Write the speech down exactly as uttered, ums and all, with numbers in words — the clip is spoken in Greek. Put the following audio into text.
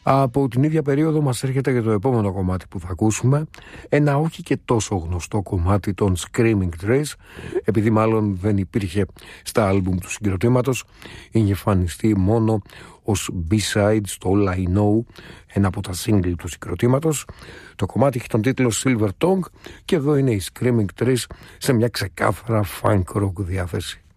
Από την ίδια περίοδο μας έρχεται και το επόμενο κομμάτι που θα ακούσουμε, ένα όχι και τόσο γνωστό κομμάτι των Screaming Trees, επειδή μάλλον δεν υπήρχε στα άλμπουμ του συγκροτήματος, είχε εμφανιστεί μόνο ως B-side στο All I Know, ένα από τα single του συγκροτήματος. Το κομμάτι έχει τον τίτλο Silver Tongue και εδώ είναι οι Screaming Trees σε μια ξεκάθαρα funk rock διάθεση.